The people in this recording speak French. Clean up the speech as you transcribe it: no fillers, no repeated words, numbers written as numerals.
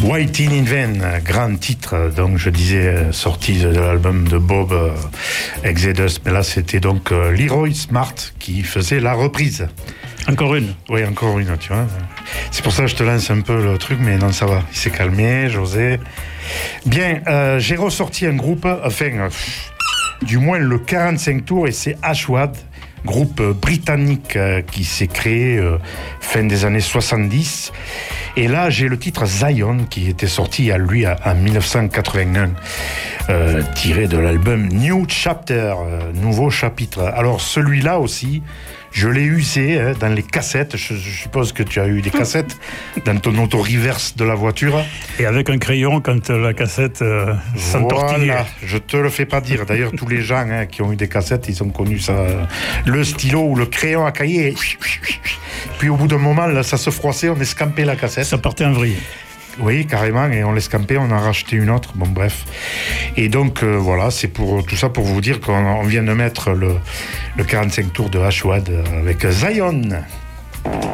Waiting in Vain, grand titre, donc je disais sorti de l'album de Bob Exodus, mais là c'était donc Leroy Smart qui faisait la reprise. Encore une. Oui, encore une, tu vois. C'est pour ça que je te lance un peu le truc, mais non, ça va, il s'est calmé, José. Bien, j'ai ressorti un groupe, du moins le 45 tours, et c'est Ashwad, groupe britannique qui s'est créé fin des années 70. Et là, j'ai le titre Zion qui était sorti en 1981, tiré de l'album New Chapter, nouveau chapitre. Alors celui-là aussi, je l'ai usé dans les cassettes. Je suppose que tu as eu des cassettes dans ton auto-reverse de la voiture. Et avec un crayon quand la cassette s'entortillait. Voilà, je te le fais pas dire. D'ailleurs, tous les gens qui ont eu des cassettes, ils ont connu ça. Le stylo ou le crayon à cahier. Puis au bout d'un moment, là, ça se froissait, on escampait la cassette. Ça partait en vrille. Oui, carrément, et on l'escampait, on en rachetait une autre, bon bref. Et donc voilà, c'est pour tout ça pour vous dire qu'on vient de mettre le 45 tours de Ashwad avec Zion.